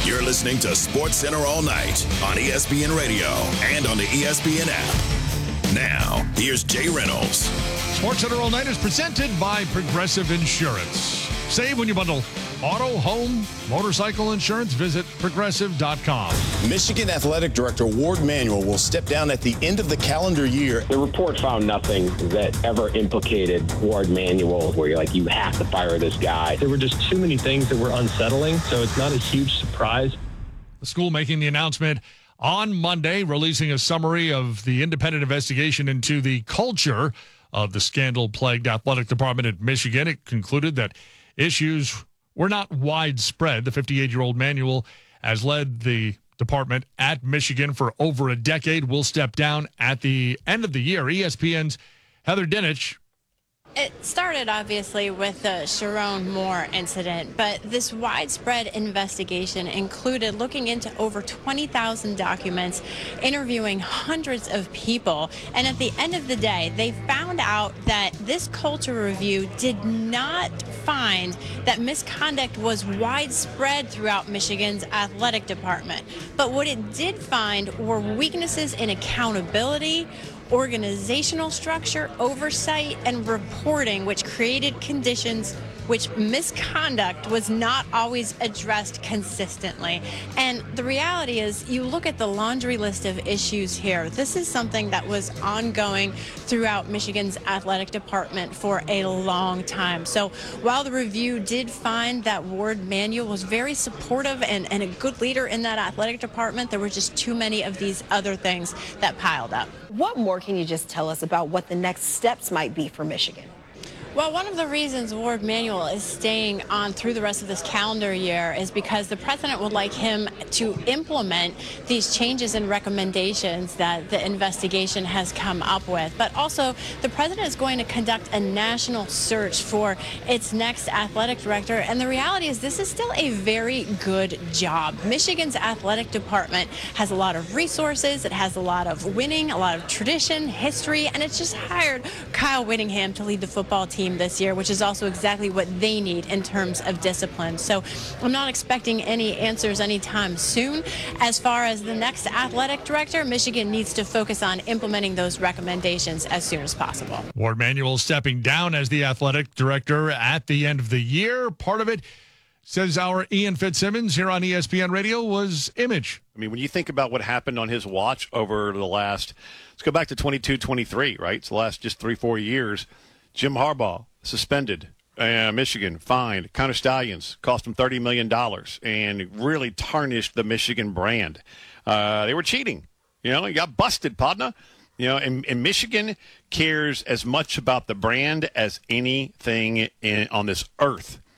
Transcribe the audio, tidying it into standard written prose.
You're listening to Sports Center all night on ESPN Radio and on the ESPN app. Now, here's Jay Reynolds. Sports Center all night is presented by Progressive Insurance. Save when you bundle auto, home, motorcycle insurance. Visit progressive.com. Michigan Athletic Director Ward Manuel will step down at the end of the calendar year. The report found nothing that ever implicated Ward Manuel, where you're like, you have to fire this guy. There were just too many things that were unsettling, so it's not a huge surprise. The school making the announcement on Monday, releasing a summary of the independent investigation into the culture of the scandal-plagued athletic department at Michigan. It concluded that issues were not widespread. The 58-year-old Manuel has led the department at Michigan for over a decade, will step down at the end of the year. ESPN's Heather Dinich. It started, obviously, with the Sharon Moore incident, but this widespread investigation included looking into over 20,000 documents, interviewing hundreds of people, and at the end of the day, they found out that this culture review did not find that misconduct was widespread throughout Michigan's athletic department. But what it did find were weaknesses in accountability, organizational structure, oversight, and reporting, which created conditions which misconduct was not always addressed consistently. And the reality is, you look at the laundry list of issues here. This is something that was ongoing throughout Michigan's athletic department for a long time. So while the review did find that Ward Manuel was very supportive and a good leader in that athletic department, there were just too many of these other things that piled up. What more can you just tell us about what the next steps might be for Michigan? Well, one of the reasons Ward Manuel is staying on through the rest of this calendar year is because the president would like him to implement these changes and recommendations that the investigation has come up with. But also, the president is going to conduct a national search for its next athletic director. And the reality is, this is still a very good job. Michigan's athletic department has a lot of resources. It has a lot of winning, a lot of tradition, history, and it's just hired Kyle Whittingham to lead the football team this year, which is also exactly what they need in terms of discipline. So I'm not expecting any answers anytime soon. As far as the next athletic director, Michigan needs to focus on implementing those recommendations as soon as possible. Ward Manuel stepping down as the athletic director at the end of the year. Part of it, says our Ian Fitzsimmons here on ESPN Radio, was image. I mean, when you think about what happened on his watch over the last, let's go back to 22-23, right? It's the last just 3-4 years. Jim Harbaugh suspended, Michigan fined, Connor Stallions cost him $30 million and really tarnished the Michigan brand. They were cheating. You know, he got busted, partner. You know, and Michigan cares as much about the brand as anything on this earth.